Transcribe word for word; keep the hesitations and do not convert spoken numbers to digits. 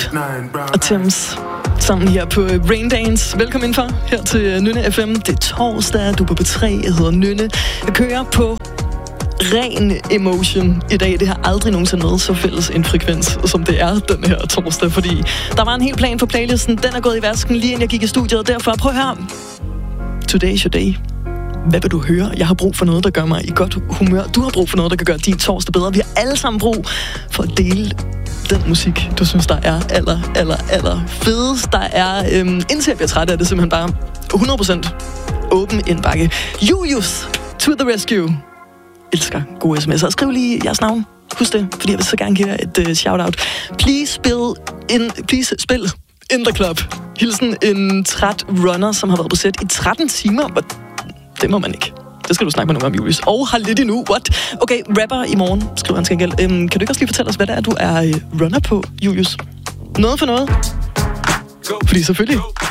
og Thames sammen her på Raindance. Velkommen indenfor her til Nynne F M. Det er torsdag, du er på B tre, jeg hedder Nynne. Jeg kører på ren emotion i dag. Det har aldrig nogensinde været så fælles en frekvens, som det er den her torsdag, fordi der var en hel plan for playlisten. Den er gået i vasken lige inden jeg gik i studiet. Derfor prøv at høre. Today's your day. Hvad vil du høre? Jeg har brug for noget, der gør mig i godt humør. Du har brug for noget, der kan gøre din torsdag bedre. Vi har alle sammen brug for at dele den musik, du synes, der er aller, aller, aller fedest. Der er, øhm, indtil jeg bliver træt af det, simpelthen bare hundrede procent åben indbakke. Julius, to the rescue. Elsker gode sms'er. Skriv lige jeres navn. Husk det, fordi jeg vil så gerne give jer et uh, shout-out. Please spil in, please spil in the club. Hilsen en træt runner, som har været på sæt i tretten timer. Det må man ikke. Det skal du snakke med nogen om, Julius. Og har lidt endnu. What? Okay, rapper i morgen, skriver han til gengæld. Øhm, kan du ikke også lige fortælle os, hvad det er, du er runner på, Julius? Noget for noget? Fordi selvfølgelig